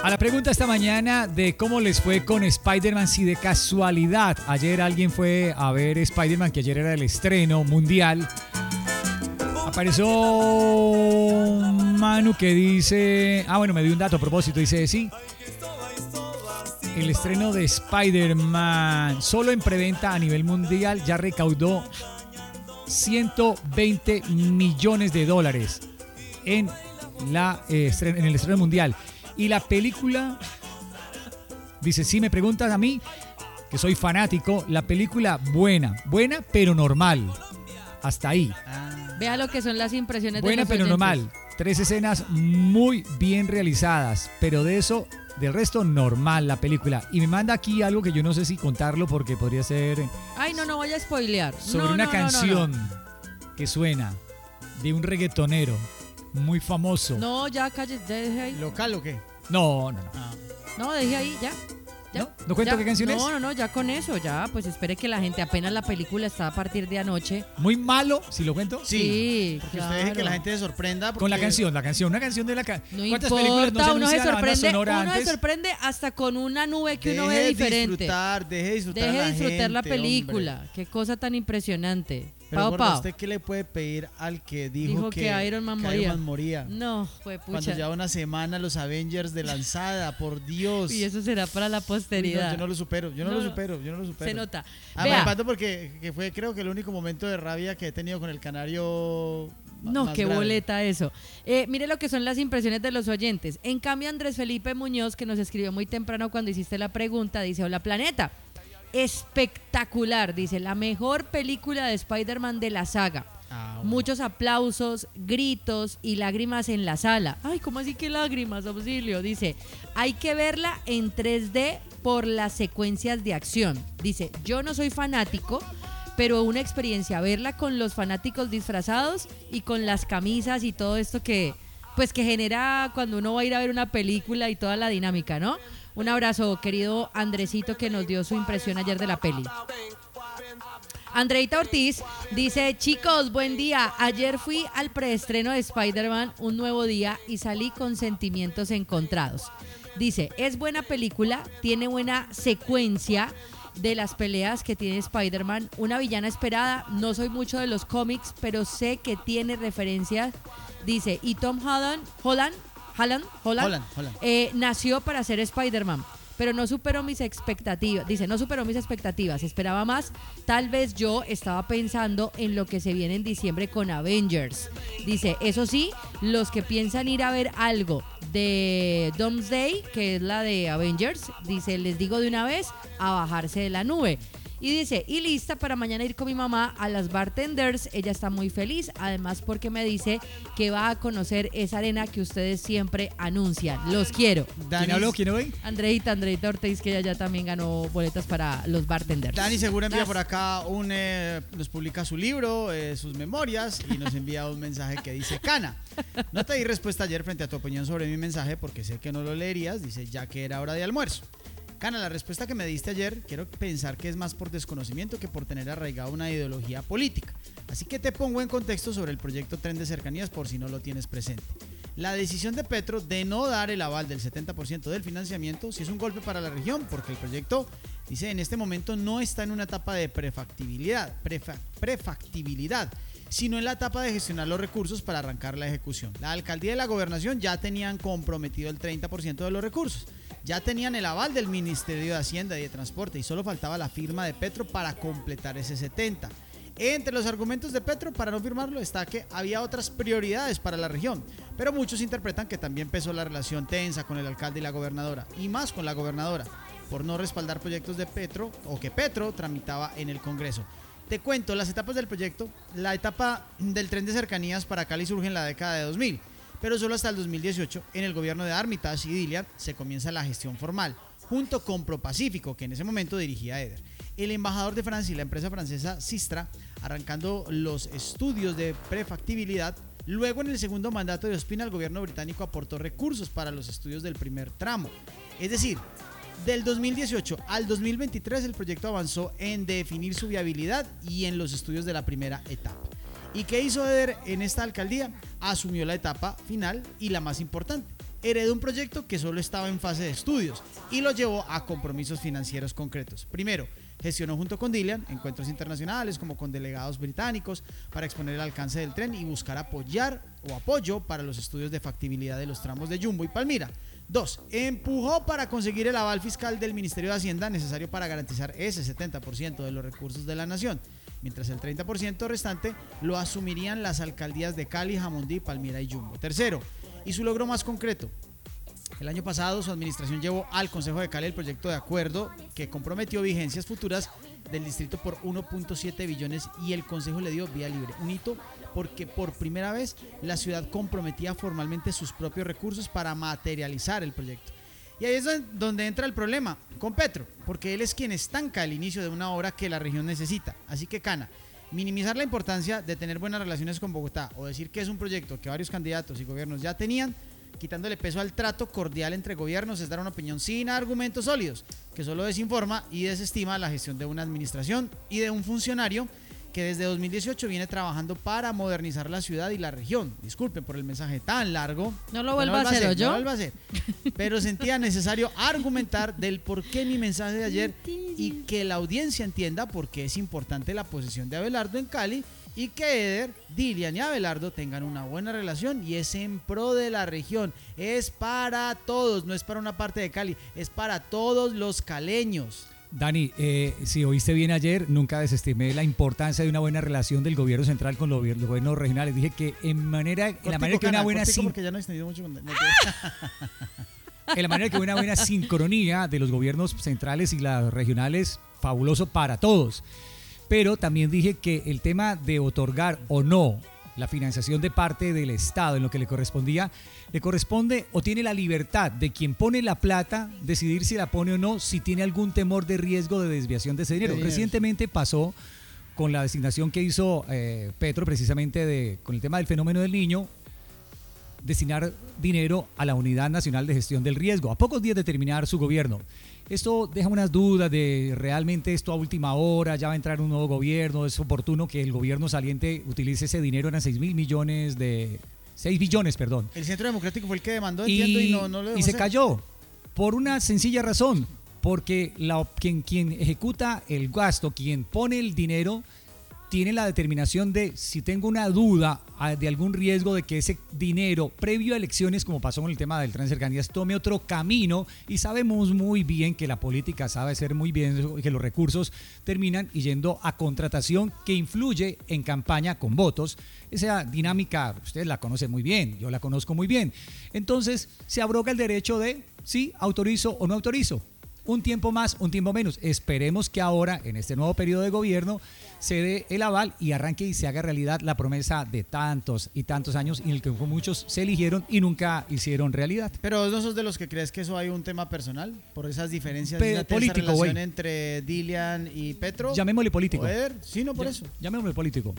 A la pregunta esta mañana de cómo les fue con Spider-Man, si de casualidad ayer alguien fue a ver Spider-Man, que ayer era el estreno mundial, apareció Manu que dice, bueno, me dio un dato a propósito, dice, sí, el estreno de Spider-Man solo en preventa a nivel mundial ya recaudó $120 millones en el estreno mundial. Y la película, dice, si me preguntas a mí, que soy fanático, la película buena pero normal. Hasta ahí. Vea lo que son las impresiones buena de los pero oyentes. normal. 3 escenas muy bien realizadas, pero del resto normal la película. Y me manda aquí algo que yo no sé si contarlo porque podría ser Ay, no vaya a spoilear. sobre una canción que suena de un reggaetonero muy famoso. No, ya calle, deje ahí. ¿Local o qué? No. No, deje ahí, ya. ¿No cuento ya. qué canción es? No, ya con eso, ya, pues espere que la gente, apenas la película está a partir de anoche. Muy malo, si lo cuento. Sí, porque claro. usted deje que la gente se sorprenda. Con la canción, una canción de la No ¿Cuántas importa, películas no se uno se anuncia la banda sorprende, sonora uno se antes? sorprende hasta con una nube que uno ve diferente. Deje disfrutar Deje a disfrutar la gente, película. hombre. Qué cosa tan impresionante. Pero Pau. ¿usted qué le puede pedir al que dijo que Iron Man moría? No, fue pucha. Cuando lleva una semana los Avengers de lanzada, por Dios. Y eso será para la posteridad. Yo no lo supero. Se nota. Aparte porque que fue, creo que el único momento de rabia que he tenido con el Canario. No, qué grave. boleta eso. Mire lo que son las impresiones de los oyentes. En cambio, Andrés Felipe Muñoz, que nos escribió muy temprano cuando hiciste la pregunta, dice: hola planeta, espectacular, dice, la mejor película de Spider-Man de la saga. Bueno. Muchos aplausos, gritos y lágrimas en la sala. Ay, ¿cómo así que lágrimas, auxilio? Dice, hay que verla en 3D por las secuencias de acción. Dice, yo no soy fanático, pero una experiencia verla con los fanáticos disfrazados y con las camisas y todo esto que genera cuando uno va a ir a ver una película y toda la dinámica, ¿no? Un abrazo, querido Andresito, que nos dio su impresión ayer de la peli. Andreita Ortiz dice, chicos, buen día. Ayer fui al preestreno de Spider-Man, Un Nuevo Día, y salí con sentimientos encontrados. Dice, es buena película, tiene buena secuencia de las peleas que tiene Spider-Man, una villana esperada. No soy mucho de los cómics, pero sé que tiene referencias. Dice, y Tom Holland nació para ser Spider-Man, pero no superó mis expectativas. Dice, no superó mis expectativas, esperaba más. Tal vez yo estaba pensando en lo que se viene en diciembre con Avengers. Dice, eso sí, los que piensan ir a ver algo de Doomsday, que es la de Avengers, dice, les digo de una vez, a bajarse de la nube. Y dice, y lista para mañana ir con mi mamá a las Bartenders. Ella está muy feliz, además porque me dice que va a conocer esa arena que ustedes siempre anuncian. Los quiero. ¿Quién habló? ¿Quién hoy? Andreita Ortiz, que ella ya también ganó boletas para los Bartenders. Dani Segura envía por acá nos publica su libro, sus memorias, y nos envía un mensaje que dice, Cana, no te di respuesta ayer frente a tu opinión sobre mi mensaje porque sé que no lo leerías, dice, ya que era hora de almuerzo. Cana, la respuesta que me diste ayer, quiero pensar que es más por desconocimiento que por tener arraigada una ideología política. Así que te pongo en contexto sobre el proyecto Tren de Cercanías por si no lo tienes presente. La decisión de Petro de no dar el aval del 70% del financiamiento sí es un golpe para la región, porque el proyecto, dice, en este momento no está en una etapa de prefactibilidad, sino en la etapa de gestionar los recursos para arrancar la ejecución. La alcaldía y la gobernación ya tenían comprometido el 30% de los recursos. Ya tenían el aval del Ministerio de Hacienda y de Transporte y solo faltaba la firma de Petro para completar ese 70%. Entre los argumentos de Petro para no firmarlo está que había otras prioridades para la región, pero muchos interpretan que también pesó la relación tensa con el alcalde y la gobernadora, y más con la gobernadora, por no respaldar proyectos de Petro o que Petro tramitaba en el Congreso. Te cuento las etapas del proyecto. La etapa del tren de cercanías para Cali surge en la década de 2000. Pero solo hasta el 2018, en el gobierno de Armitage y Dilian, se comienza la gestión formal, junto con ProPacífico, que en ese momento dirigía Eder. El embajador de Francia y la empresa francesa Sistra, arrancando los estudios de prefactibilidad. Luego, en el segundo mandato de Ospina, el gobierno británico aportó recursos para los estudios del primer tramo. Es decir, del 2018 al 2023, el proyecto avanzó en definir su viabilidad y en los estudios de la primera etapa. ¿Y qué hizo Eder en esta alcaldía? Asumió la etapa final y la más importante, heredó un proyecto que solo estaba en fase de estudios y lo llevó a compromisos financieros concretos. Primero, gestionó junto con Dilian encuentros internacionales como con delegados británicos para exponer el alcance del tren y buscar apoyo para los estudios de factibilidad de los tramos de Jumbo y Palmira. 2. Empujó para conseguir el aval fiscal del Ministerio de Hacienda necesario para garantizar ese 70% de los recursos de la nación, mientras el 30% restante lo asumirían las alcaldías de Cali, Jamundí, Palmira y Jumbo. Tercero, y su logro más concreto, el año pasado su administración llevó al Consejo de Cali el proyecto de acuerdo que comprometió vigencias futuras del distrito por 1.7 billones y el Consejo le dio vía libre. Un hito porque por primera vez la ciudad comprometía formalmente sus propios recursos para materializar el proyecto. Y ahí es donde entra el problema con Petro, porque él es quien estanca el inicio de una obra que la región necesita. Así que Cana, minimizar la importancia de tener buenas relaciones con Bogotá o decir que es un proyecto que varios candidatos y gobiernos ya tenían, quitándole peso al trato cordial entre gobiernos, es dar una opinión sin argumentos sólidos, que solo desinforma y desestima la gestión de una administración y de un funcionario que desde 2018 viene trabajando para modernizar la ciudad y la región. Disculpen por el mensaje tan largo. No lo vuelva a hacer, ¿yo? No lo vuelva a hacer. Pero sentía necesario argumentar del por qué mi mensaje de ayer y que la audiencia entienda por qué es importante la posición de Abelardo en Cali y que Eder, Dilian y Abelardo tengan una buena relación y es en pro de la región. Es para todos, no es para una parte de Cali, es para todos los caleños. Dani, si oíste bien ayer, nunca desestimé la importancia de una buena relación del gobierno central con los gobiernos regionales. Dije que en la manera que una buena porque ya no he extendido mucho en la manera que una buena sincronía de los gobiernos centrales y las regionales, fabuloso para todos. Pero también dije que el tema de otorgar o no la financiación de parte del Estado en lo que le corresponde o tiene la libertad de quien pone la plata decidir si la pone o no, si tiene algún temor de riesgo de desviación de ese dinero. Recientemente pasó con la designación que hizo Petro precisamente con el tema del fenómeno del Niño, destinar dinero a la Unidad Nacional de Gestión del Riesgo, a pocos días de terminar su gobierno. Esto deja unas dudas de realmente esto a última hora, ya va a entrar un nuevo gobierno, es oportuno que el gobierno saliente utilice ese dinero, eran 6 billones, perdón. El Centro Democrático fue el que demandó, entiendo, y no lo dejó y se hacer. cayó, por una sencilla razón, porque quien ejecuta el gasto, quien pone el dinero, tiene la determinación de, si tengo una duda de algún riesgo de que ese dinero, previo a elecciones, como pasó con el tema del tren de cercanías, tome otro camino, y sabemos muy bien que la política sabe hacer muy bien que los recursos terminan yendo a contratación que influye en campaña con votos. Esa dinámica, ustedes la conocen muy bien, yo la conozco muy bien. Entonces, se abroga el derecho de, sí, autorizo o no autorizo. Un tiempo más, un tiempo menos. Esperemos que ahora, en este nuevo periodo de gobierno, se dé el aval y arranque y se haga realidad la promesa de tantos y tantos años en el que muchos se eligieron y nunca hicieron realidad. Pero vos no sos de los que crees que eso hay un tema personal, por esas diferencias político, esa relación entre Dilian y Petro. Llamémosle político. Sí, no por eso. Llamémosle político.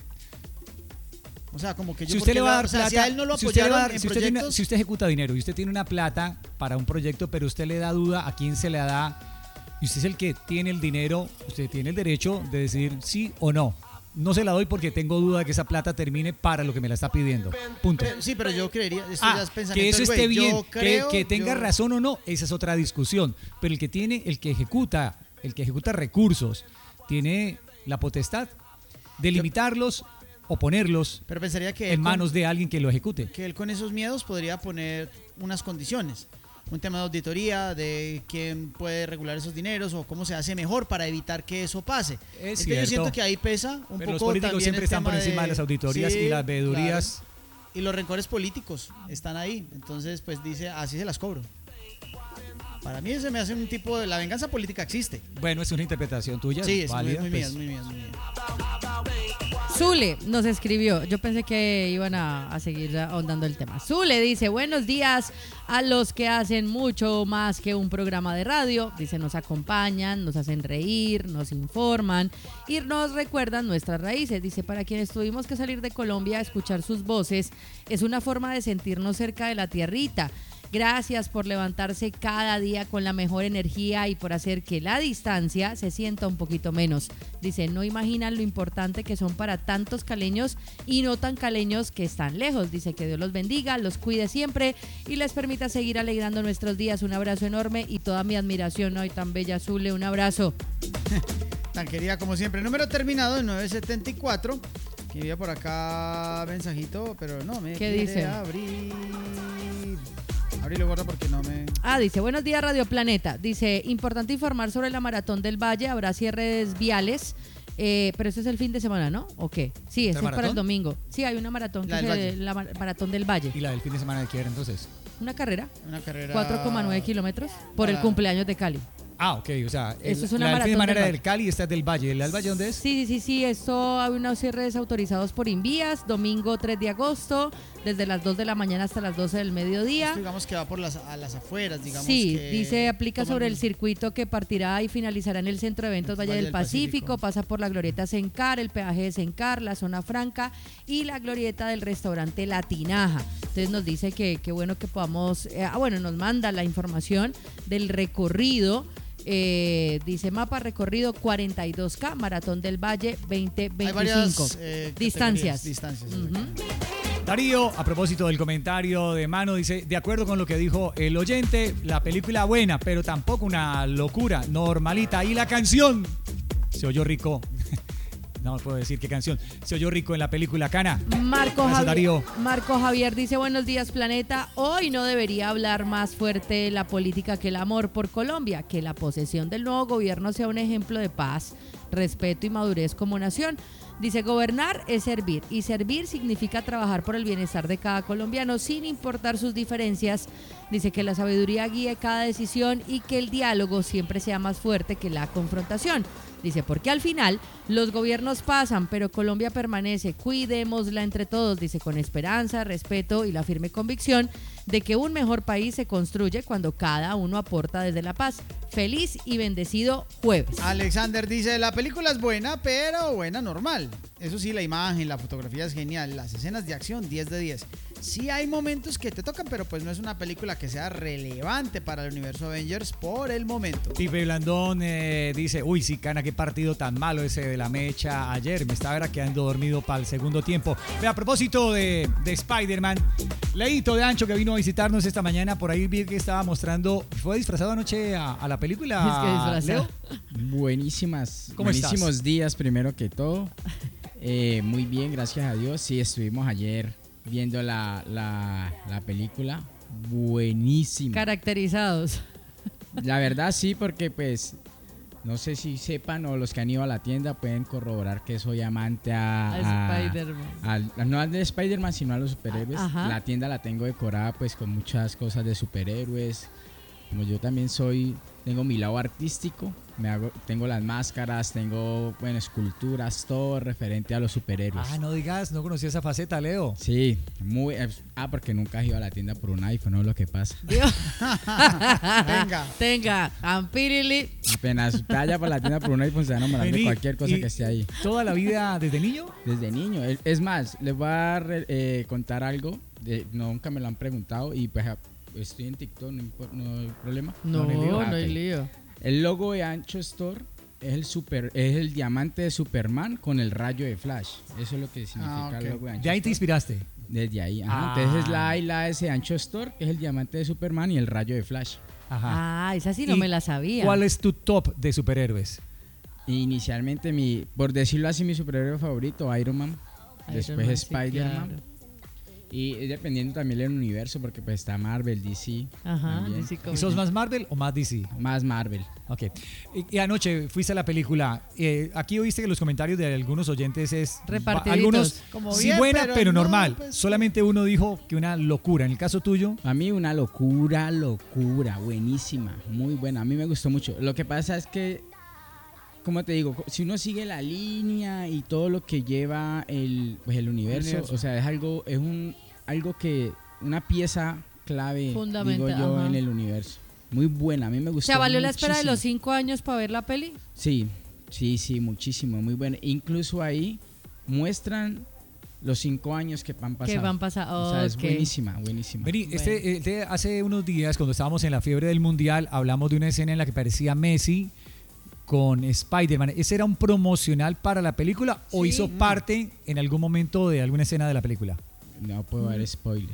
O sea, como que yo, si usted le va a dar plata, si a él no lo apoyaron en proyectos. Si usted ejecuta dinero y usted tiene una plata para un proyecto, pero usted le da duda a quién se le da, y usted es el que tiene el dinero, usted tiene el derecho de decidir sí o no. No se la doy porque tengo duda de que esa plata termine para lo que me la está pidiendo. Punto. Sí, pero yo creería, esto ya es pensamiento que eso esté bien, creo, que tenga razón o no, esa es otra discusión. Pero el que ejecuta recursos, tiene la potestad de limitarlos o ponerlos pero pensaría que en manos de alguien que lo ejecute. Que él con esos miedos podría poner unas condiciones. Un tema de auditoría, de quién puede regular esos dineros o cómo se hace mejor para evitar que eso pase. Es yo siento que ahí pesa un pero poco. Los políticos siempre están por encima de las auditorías y las veedurías. Claro. Y los rencores políticos están ahí. Entonces, pues dice, así se las cobro. Para mí se me hace un tipo de... La venganza política existe. Bueno, es una interpretación tuya. Sí, es válida, muy pues. mía. Zule nos escribió, yo pensé que iban a seguir ahondando el tema. Zule dice, buenos días a los que hacen mucho más que un programa de radio. Dice, nos acompañan, nos hacen reír, nos informan y nos recuerdan nuestras raíces. Dice, para quienes tuvimos que salir de Colombia a escuchar sus voces, es una forma de sentirnos cerca de la tierrita. Gracias por levantarse cada día con la mejor energía y por hacer que la distancia se sienta un poquito menos. Dice, no imaginan lo importante que son para tantos caleños y no tan caleños que están lejos. Dice que Dios los bendiga, los cuide siempre y les permita seguir alegrando nuestros días. Un abrazo enorme y toda mi admiración hoy tan bella, Zule. Un abrazo. Tan querida como siempre. Número terminado en 974. Que había por acá mensajito, pero no me ¿Qué quiere dice? abrir. Abrilo, gorda, porque no me... Dice, buenos días Radio Planeta. Dice, importante informar sobre la Maratón del Valle, habrá cierres viales, pero eso es el fin de semana, ¿no? ¿O qué? Sí, eso es para el domingo. Sí, hay una maratón, la Maratón del Valle. ¿Y la del fin de semana de qué era entonces? Una carrera, Una carrera... 4,9 kilómetros por el cumpleaños de Cali. Ok, o sea, Esto es una la del fin de maratón semana del del Cali y esta es del Valle. ¿El del Valle dónde es? Sí, esto hay unos cierres autorizados por Invías, domingo 3 de agosto, desde las 2 de la mañana hasta las 12 del mediodía. Esto, digamos que va por a las afueras, digamos. Sí, que dice, aplica toman- sobre el circuito que partirá y finalizará en el Centro de Eventos Valle del Pacífico, pasa por la glorieta Sencar, el peaje de Sencar, la zona franca y la glorieta del restaurante La Tinaja. Entonces nos dice que bueno que podamos, nos manda la información del recorrido. Dice mapa recorrido 42K, Maratón del Valle 2025. Hay varias distancias. exactamente. Darío, a propósito del comentario de Mano, dice, de acuerdo con lo que dijo el oyente, la película buena, pero tampoco una locura, normalita. Y la canción, se oyó rico. No puedo decir qué canción. Se oyó rico en la película Cana. Gracias, Darío. Marco Javier dice, buenos días Planeta, hoy no debería hablar más fuerte la política que el amor por Colombia, que la posesión del nuevo gobierno sea un ejemplo de paz, respeto y madurez como nación. Dice, gobernar es servir y servir significa trabajar por el bienestar de cada colombiano sin importar sus diferencias. Dice que la sabiduría guíe cada decisión y que el diálogo siempre sea más fuerte que la confrontación. Dice, porque al final los gobiernos pasan, pero Colombia permanece. Cuidémosla entre todos, dice, con esperanza, respeto y la firme convicción de que un mejor país se construye cuando cada uno aporta desde la paz. Feliz y bendecido jueves. Alexander dice, la película es buena, pero buena normal. Eso sí, la imagen, la fotografía es genial. Las escenas de acción, 10 de 10. Sí hay momentos que te tocan, pero pues no es una película que sea relevante para el universo Avengers por el momento. Pipe Blandón dice, uy, sí, Cana, qué partido tan malo ese de la mecha ayer. Me estaba quedando dormido para el segundo tiempo. Ve, a propósito de Spider-Man, Leito de Ancho, que vino a visitarnos esta mañana, por ahí vi que estaba mostrando, fue disfrazado anoche a la película. Es que disfrazado. Leo. Buenísimos estás? días primero que todo. Muy bien, gracias a Dios. Sí, estuvimos ayer viendo la película. Buenísima. Caracterizados. La verdad sí, porque pues no sé si sepan o los que han ido a la tienda pueden corroborar que soy amante A Spider-Man. no al de Spider-Man, sino a los superhéroes. Ajá. La tienda la tengo decorada pues con muchas cosas de superhéroes. Como yo también tengo mi lado artístico, tengo las máscaras, tengo esculturas, todo referente a los superhéroes. No digas, no conocía esa faceta, Leo. Sí, porque nunca has ido a la tienda por un iPhone, no es lo que pasa. Tenga, Ampirili. Apenas vaya por la tienda por un iPhone se van a enamorar de cualquier cosa que esté ahí. ¿Toda la vida desde niño? Desde niño. Es más, les voy a contar algo, nunca me lo han preguntado y pues estoy en TikTok, no hay problema. No hay lío. El logo de Ancho Store es el diamante de Superman con el rayo de Flash. Eso es lo que significa el logo de Ancho ¿De ahí te Store. inspiraste? Desde ahí, ajá. Entonces es la A y la S de Ancho Store, que es el diamante de Superman y el rayo de Flash. Ajá. Esa sí no ¿Y me la sabía. ¿Cuál es tu top de superhéroes? Inicialmente, por decirlo así, mi superhéroe favorito, Iron Man. Después sí, Spider-Man. claro. Y dependiendo también del universo, porque pues está Marvel, DC. Ajá, también. DC ¿Y Comics. sos más Marvel o más DC? Más Marvel. Ok. Y anoche fuiste a la película. Aquí oíste que los comentarios de algunos oyentes es... Repartiditos. Algunos, Como sí, bien, buena, pero no, normal. pues, Solamente uno dijo que una locura. En el caso tuyo... A mí una locura, buenísima, muy buena. A mí me gustó mucho. Lo que pasa es que, como te digo, si uno sigue la línea y todo lo que lleva el universo, o sea, es algo que, una pieza clave, Fundamental, digo yo, ajá. en el universo. Muy buena, a mí me O gustó. sea, ¿valió la espera de muchísimo. los 5 años para ver la peli? Sí, muchísimo, muy buena. Incluso ahí muestran los 5 años que han pasado. Que van pasando. O sea, es Ok. buenísima, buenísima. Vení, Bueno. hace unos días, cuando estábamos en la fiebre del Mundial, hablamos de una escena en la que parecía Messi con Spider-Man. ¿Ese era un promocional para la película o Sí. hizo parte en algún momento de alguna escena de la película? No puedo dar spoiler.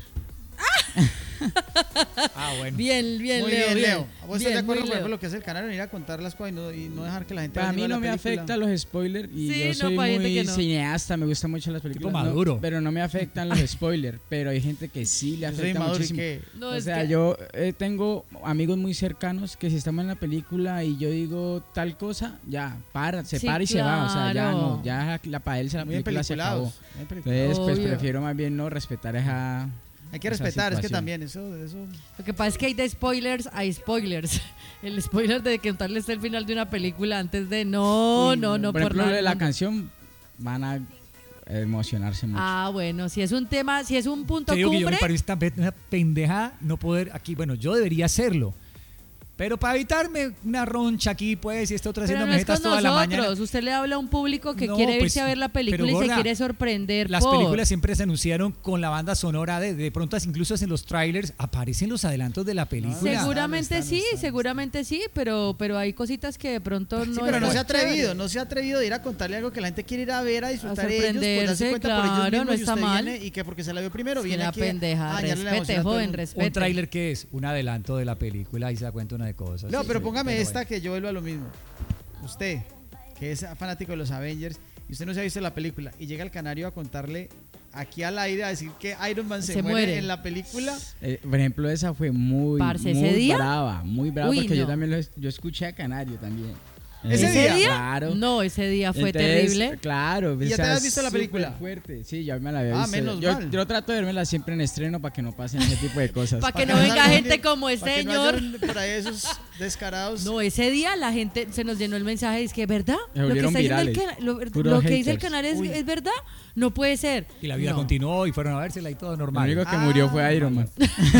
Ah, bueno. Bien, bien, Muy Leo. bien, Leo. ¿Vos estás Bien, de acuerdo, muy por ejemplo, Leo. lo que es el canal, en ir a contar las cosas y no dejar que la gente Para vaya mí a no la me película? afectan los spoilers y Sí, yo no, soy pa' gente muy que no. cineasta, me gustan mucho las películas. Tipo maduro. Pero no me afectan los spoilers, pero hay gente que sí le Yo soy afecta maduro y muchísimo. que... No, O es sea, que- yo tengo amigos muy cercanos que si estamos en la película y yo digo tal cosa, ya, se Sí, para y se va. O sea, ya claro. no, ya para él la Muy película se acabó. empeliculados. muy empeliculados. Entonces, pues Obvio. prefiero más bien no respetar esa... Hay que esa respetar, es que situación. también eso... Lo que pasa es que hay de spoilers a spoilers. El spoiler de contarles el final de una película antes de no, Uy, no, no. Por ejemplo, nada lo de del la mundo. canción van a emocionarse mucho. Ah, bueno, si es un tema, si es un punto Te digo que yo cumbre, me parece una pendejada no poder aquí. Bueno, yo debería hacerlo. Pero para evitarme una roncha aquí, pues, y esta otra pero haciendo no es mejetas con toda la mañana. nosotros. Usted le habla a un público que No, quiere pues, irse a ver la película pero, y se gorda, quiere sorprender. Las por- películas siempre se anunciaron con la banda sonora de pronto incluso en los trailers aparecen los adelantos de la película. Seguramente No está, sí, no está. seguramente sí, pero hay cositas que de pronto no. Sí, pero no se ha están chéveres. atrevido, no se ha atrevido de ir a contarle algo que la gente quiere ir a ver, a disfrutar de ellos, pues darse sorprenderse, cuenta por ellos claro, mismos no y está usted mal. viene y que porque se la vio primero, Es que viene una aquí pendeja, a dañarle la emoción respete, a todo el joven, mundo. respete. Un tráiler que es un adelanto de la película y se da cuenta una de cosas. No, pero Sí, póngame pero esta bueno. que yo vuelvo a lo mismo. Usted, que es fanático de los Avengers y usted no se ha visto la película y llega al Canario a contarle aquí al aire a decir que Iron Man se Se muere muere. en la película. Por ejemplo, esa fue muy, Parce, muy ¿ese día? brava, Uy, porque yo no. también yo escuché a Canario también. ¿Ese día? Claro. No, ese día fue Entonces, terrible. Claro. ¿Y ya o te sea, habías visto la súper película? Fuerte. Sí, ya me la había Ah, visto. menos yo, mal. yo trato de vermela siempre en estreno para que no pasen ese tipo de cosas. Pa' que Para no salga venga gente alguien- como el para que no señor. hayan por ahí esos descarados. No, ese día la gente se nos llenó el mensaje, es que ¿verdad? Se Lo que, volvieron está diciendo el virales. lo Puros que dice el haters. canal Uy. es verdad, no puede ser. Y la vida No. continuó y fueron a vérsela y todo El normal. único que Ah. murió fue Iron Man.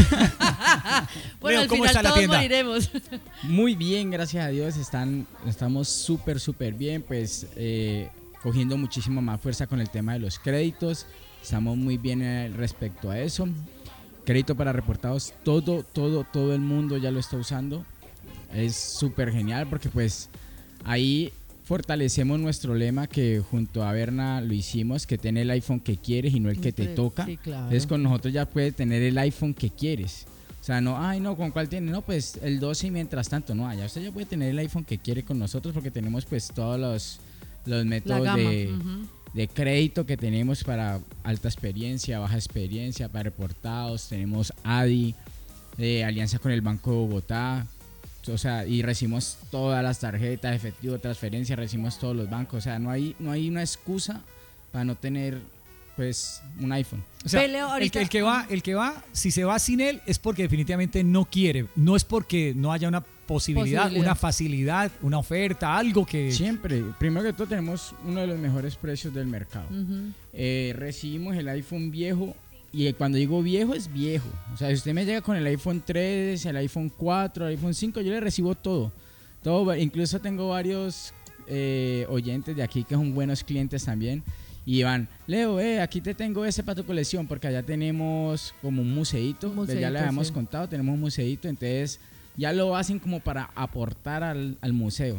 Bueno, Leo, al ¿cómo final está la todos tienda? moriremos. Muy bien, gracias a Dios. Estamos súper bien. Pues cogiendo muchísima más fuerza con el tema de los créditos. Estamos muy bien respecto a eso. Crédito para reportados, todo el mundo ya lo está usando. Es súper genial porque pues ahí fortalecemos nuestro lema que junto a Berna lo hicimos, que tiene el iPhone que quieres y no el que te toca. Sí, claro. Entonces con nosotros ya puedes tener el iPhone que quieres. O sea, no, ay no, ¿con cuál tiene? No, pues el 12 y mientras tanto, no, allá usted ya puede tener el iPhone que quiere con nosotros porque tenemos pues todos los la métodos gama. de, Ujú. de crédito que tenemos para alta experiencia, baja experiencia, para reportados, tenemos ADI, alianza con el Banco de Bogotá, o sea, y recibimos todas las tarjetas, efectivo, transferencia, recibimos todos los bancos, o sea, no hay una excusa para no tener pues un iPhone. O sea, Peleo, ahorita- el que va, si se va sin él es porque definitivamente no quiere. No es porque no haya una posibilidad, una facilidad, una oferta, algo que... Siempre, primero que todo tenemos uno de los mejores precios del mercado. Ujú. Recibimos el iPhone viejo y cuando digo viejo es viejo. O sea, si usted me llega con el iPhone 3, el iPhone 4, el iPhone 5, yo le recibo todo. Incluso tengo varios oyentes de aquí que son buenos clientes también. Y van, Leo, aquí te tengo ese para tu colección porque allá tenemos como un museíto. Un Ya museíto, le habíamos sí. contado, tenemos un museíto, entonces ya lo hacen como para aportar al museo.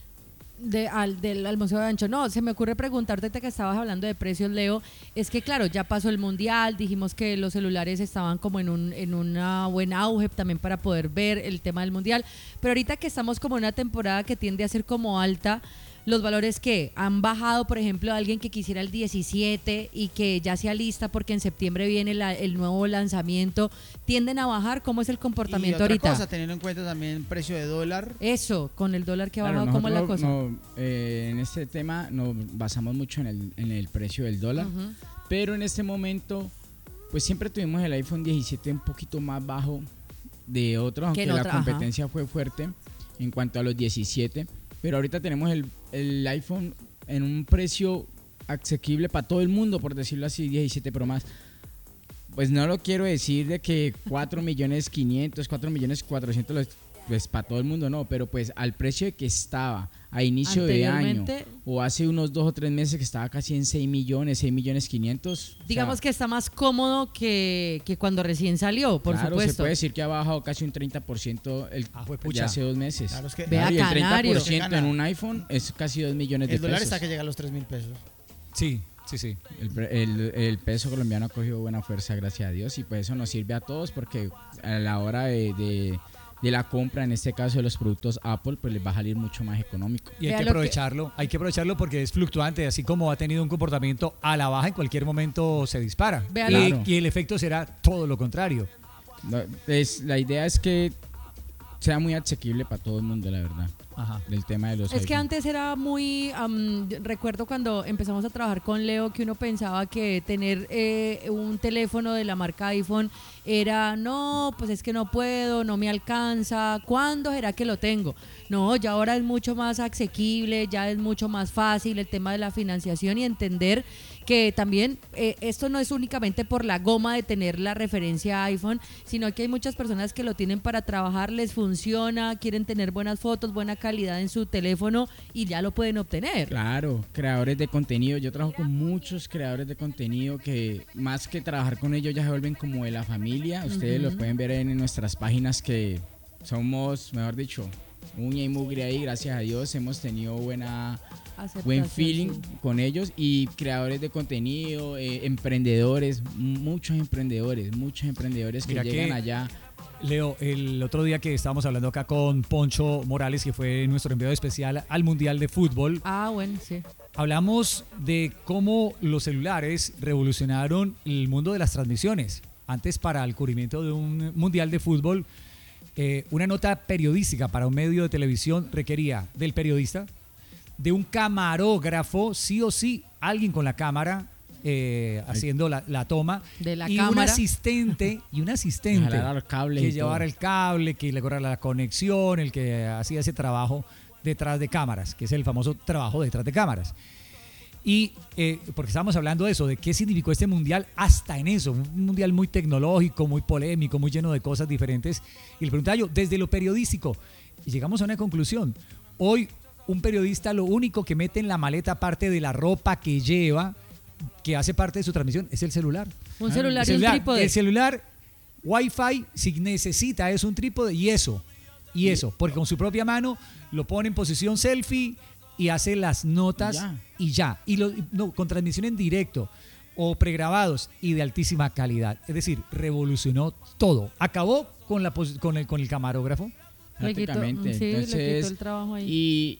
Al Museo de Ancho. No, se me ocurre preguntarte ahorita que estabas hablando de precios, Leo. Es que claro, ya pasó el mundial, dijimos que los celulares estaban como en una buen auge también para poder ver el tema del mundial. Pero ahorita que estamos como en una temporada que tiende a ser como alta, los valores que han bajado, por ejemplo, alguien que quisiera el 17 y que ya sea lista porque en septiembre viene el nuevo lanzamiento, tienden a bajar. ¿Cómo es el Y comportamiento otra ahorita? cosa, teniendo en cuenta también el precio de dólar. Eso, con el dólar que ha Claro, bajado, ¿cómo es la cosa? en este tema nos basamos mucho en el precio del dólar, Ujú. pero en este momento pues siempre tuvimos el iPhone 17 un poquito más bajo de otros, aunque en la otra, ajá. competencia fue fuerte en cuanto a los 17, pero ahorita tenemos el iPhone en un precio asequible para todo el mundo, por decirlo así, 17 Pro más. Pues no lo quiero decir de que 4.500.000, 4.400.000 pues para todo el mundo no, pero pues al precio de que estaba a inicio de año Anteriormente, o hace unos 2 o 3 meses que estaba casi en 6 millones, 6 millones 500. digamos que está más cómodo que cuando recién salió, por claro, supuesto. se puede decir que ha bajado casi un 30% juepucha. ya hace 2 meses. Claro, es que Vea, Y el Canario. 30% en un iPhone es casi 2 millones de el dólar pesos. está que llega a los 3.000 pesos. Sí, sí, sí. El peso colombiano ha cogido buena fuerza, gracias a Dios, y pues eso nos sirve a todos porque a la hora de la compra, en este caso de los productos Apple, pues les va a salir mucho más económico. Y hay Vea que lo que- aprovecharlo porque es fluctuante, así como ha tenido un comportamiento a la baja, en cualquier momento se dispara. Vea Y, lo- Claro. y el efecto será todo lo contrario. No, la idea es que sea muy asequible para todo el mundo, la verdad, Ajá. del tema de los Es que iPhone. antes era muy, recuerdo cuando empezamos a trabajar con Leo que uno pensaba que tener un teléfono de la marca iPhone era, no, pues es que no puedo, no me alcanza, ¿cuándo será que lo tengo? No, ya ahora es mucho más asequible, ya es mucho más fácil el tema de la financiación y entender que también esto no es únicamente por la goma de tener la referencia iPhone, sino que hay muchas personas que lo tienen para trabajar, les funciona, quieren tener buenas fotos, buena calidad en su teléfono y ya lo pueden obtener. Claro, creadores de contenido. Yo trabajo con muchos creadores de contenido que más que trabajar con ellos ya se vuelven como de la familia. Ustedes lo pueden ver en nuestras páginas que somos, mejor dicho, uña y mugre ahí. Gracias a Dios hemos tenido buen Aceptación, feeling sí. con ellos y creadores de contenido, emprendedores, muchos emprendedores que Mira llegan que- allá. Leo, el otro día que estábamos hablando acá con Poncho Morales, que fue nuestro enviado especial al Mundial de Fútbol, Ah, bueno, sí. hablamos de cómo los celulares revolucionaron el mundo de las transmisiones. Antes, para el cubrimiento de un Mundial de Fútbol, una nota periodística para un medio de televisión requería del periodista, de un camarógrafo, sí o sí, alguien con la cámara haciendo la toma, De la y cámara. un asistente Jalar el cable que y llevara todo. el cable, que le corriera la conexión, el que hacía ese trabajo detrás de cámaras, que es el famoso trabajo detrás de cámaras. Y porque estábamos hablando de eso, de qué significó este mundial hasta en eso, un mundial muy tecnológico, muy polémico, muy lleno de cosas diferentes. Y le preguntaba yo, desde lo periodístico, y llegamos a una conclusión. Hoy un periodista lo único que mete en la maleta, aparte de la ropa que lleva, que hace parte de su transmisión, es el celular. Un celular El y un trípode. El celular, Wi-Fi, si necesita, es un trípode y eso, porque con su propia mano lo pone en posición selfie y hace las notas y ya. Con transmisión en directo o pregrabados y de altísima calidad. Es decir, revolucionó todo. Acabó con el camarógrafo. Le quitó, Prácticamente. sí, le Entonces, quitó el trabajo ahí.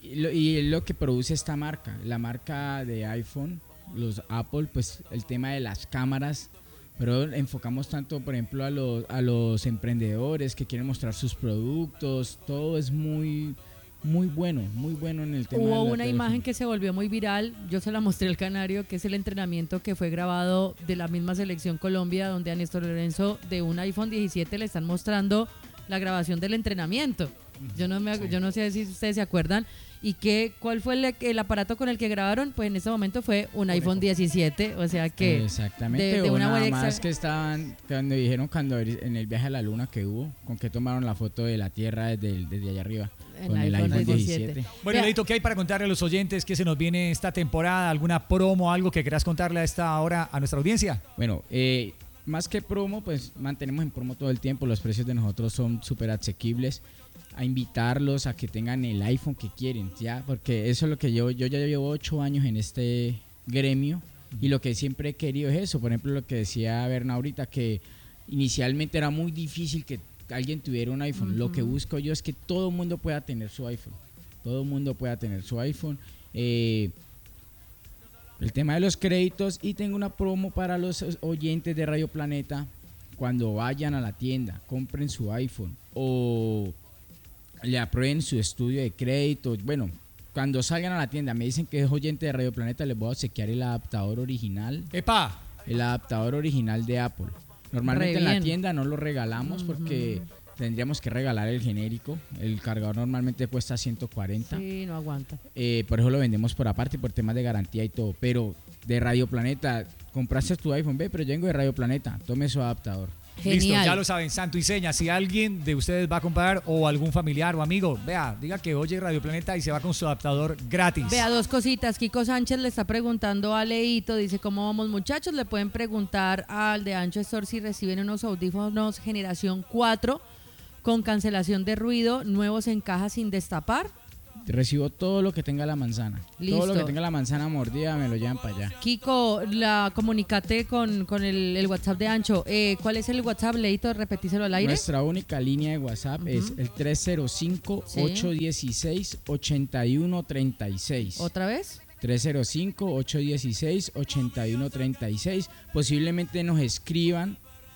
y lo que produce esta marca, la marca de iPhone, los Apple, pues el tema de las cámaras, pero enfocamos tanto, por ejemplo, a los emprendedores que quieren mostrar sus productos, todo es muy bueno en el tema. Hubo de la una teléfono. imagen que se volvió muy viral, yo se la mostré al Canario, que es el entrenamiento que fue grabado de la misma selección Colombia, donde a Néstor Lorenzo de un iPhone 17 le están mostrando la grabación del entrenamiento. Yo no sé si ustedes se acuerdan. ¿Y cuál fue el aparato con el que grabaron? Pues en ese momento fue un iPhone 17, o sea que Exactamente, de una nada buena más que estaban, cuando dijeron en el viaje a la luna que hubo, con que tomaron la foto de la Tierra desde allá arriba, con el iPhone 17. Bueno, Vea. Leito, ¿qué hay para contarle a los oyentes que se nos viene esta temporada? ¿Alguna promo, algo que quieras contarle a esta hora a nuestra audiencia? Bueno, más que promo, pues mantenemos en promo todo el tiempo, los precios de nosotros son súper asequibles, a invitarlos a que tengan el iPhone que quieren, ya, porque eso es lo que yo ya llevo 8 años en este gremio y lo que siempre he querido es eso. Por ejemplo, lo que decía Berna ahorita, que inicialmente era muy difícil que alguien tuviera un iPhone. Lo que busco yo es que todo el mundo pueda tener su iPhone, el tema de los créditos, y tengo una promo para los oyentes de Radio Planeta. Cuando vayan a la tienda, compren su iPhone o le aprueben su estudio de crédito. Bueno, cuando salgan a la tienda, me dicen que es oyente de Radio Planeta, les voy a obsequiar el adaptador original. ¡Epa! El adaptador original de Apple. Normalmente Re en la bien. tienda no lo regalamos porque tendríamos que regalar el genérico. El cargador normalmente cuesta 140. sí, no aguanta. Por eso lo vendemos por aparte, por temas de garantía y todo. Pero de Radio Planeta, compraste tu iPhone, pero yo vengo de Radio Planeta, tome su adaptador. Listo, Genial. ya lo saben, santo y seña. Si alguien de ustedes va a comprar o algún familiar o amigo, vea, diga que oye Radio Planeta y se va con su adaptador gratis. Vea, dos cositas. Kiko Sánchez le está preguntando a Leito, dice, ¿cómo vamos, muchachos? Le pueden preguntar al de Ancho Store si reciben unos audífonos generación 4 con cancelación de ruido, nuevos en caja sin destapar. Recibo todo lo que tenga la manzana. Listo. Todo lo que tenga la manzana mordida me lo llevan para allá. Kiko, comunicate con el WhatsApp de Ancho. ¿Cuál es el WhatsApp, Leito? Repetíselo al aire. Nuestra única línea de WhatsApp es el 305-816-8136. ¿Otra vez? 305-816-8136. Posiblemente nos escriban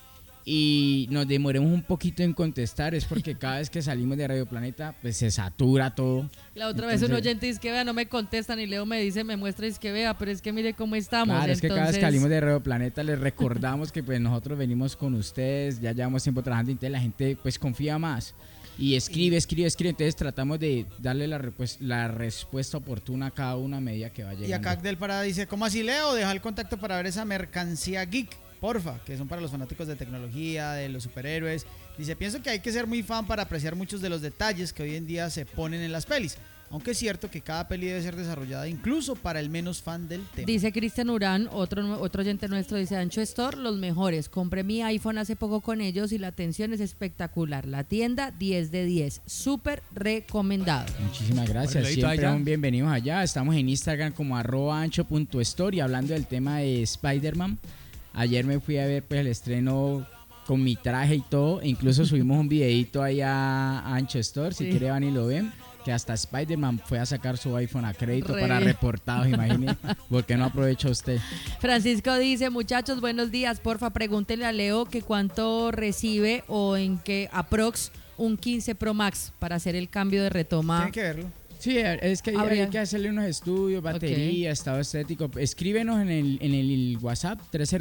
y nos demoremos un poquito en contestar, es porque cada vez que salimos de Radio Planeta pues se satura todo. La otra vez un oyente dice que vea, no me contestan, y Leo me dice, me muestra, dice que vea, pero es que mire cómo estamos. Claro, es que cada vez que Entonces, salimos de Radio Planeta les recordamos que pues nosotros venimos con ustedes, ya llevamos tiempo trabajando, entonces la gente pues confía más y escribe, entonces tratamos de darle la respuesta oportuna a cada una a medida que va llegando. Y acá Agdel Parada dice, ¿cómo así, Leo? Deja el contacto para ver esa mercancía geek, porfa, que son para los fanáticos de tecnología, de los superhéroes. Dice, pienso que hay que ser muy fan para apreciar muchos de los detalles que hoy en día se ponen en las pelis. Aunque es cierto que cada peli debe ser desarrollada incluso para el menos fan del tema. dice Cristian Urán, otro oyente nuestro, dice, Ancho Store, los mejores. Compré mi iPhone hace poco con ellos y la atención es espectacular. La tienda 10 de 10, súper recomendado. Muchísimas gracias, Bueno, siempre allá. bienvenidos allá. Estamos en Instagram como @ancho.store y hablando del tema de Spider-Man. Ayer me fui a ver pues el estreno con mi traje y todo, e incluso subimos un videito ahí a Ancho Store, si Sí. quiere van y lo ven, que hasta Spider-Man fue a sacar su iPhone a crédito Re para bien. reportados, imagínese. ¿Por qué no aprovecha usted? Francisco dice, muchachos, buenos días, porfa, pregúntenle a Leo que cuánto recibe o en qué aprox un 15 Pro Max para hacer el cambio de retoma. Tienen que verlo. Sí, es que hay que hacerle unos estudios, batería, estado estético. Escríbenos en el WhatsApp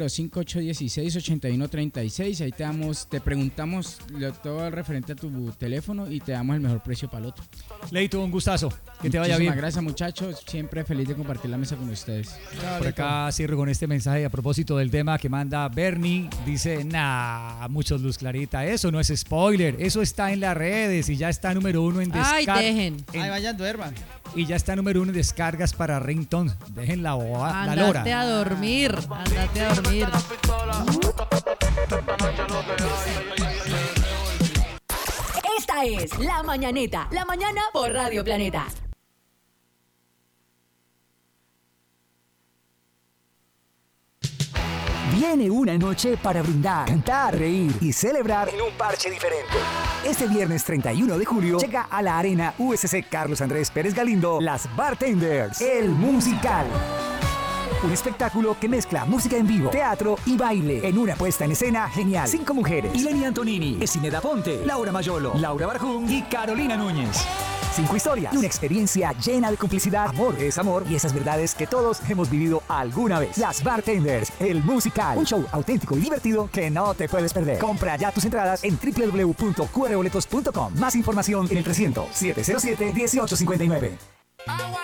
305-816-8136. Ahí te preguntamos todo el referente a tu teléfono y te damos el mejor precio para el otro. Leito, un gustazo. Que te vaya bien. Muchísimas gracias, muchachos. Siempre feliz de compartir la mesa con ustedes. Por acá cierro con este mensaje a propósito del tema que manda Bernie. Dice, muchos luz clarita. Eso no es spoiler. Eso está en las redes y ya está número 1 en Ay, descargas. dejen. Ay, vayan, duerman. Y ya está número 1 en descargas para ringtone. Dejen la lora. Andate a dormir, andate a dormir. Esta es La Mañaneta, la mañana por Radio Planeta. Viene una noche para brindar, cantar, reír y celebrar en un parche diferente. Este viernes 31 de julio llega a la Arena USC Carlos Andrés Pérez Galindo Las Bartenders, el musical. Un espectáculo que mezcla música en vivo, teatro y baile en una puesta en escena genial. 5 mujeres: Ilenia Antonini, Esineda Ponte, Laura Mayolo, Laura Barjún y Carolina Núñez. 5 historias y una experiencia llena de complicidad, amor, desamor y esas verdades que todos hemos vivido alguna vez. Las Bartenders, el musical. Un show auténtico y divertido que no te puedes perder. Compra ya tus entradas en www.qrboletos.com. Más información en el 300-707-1859.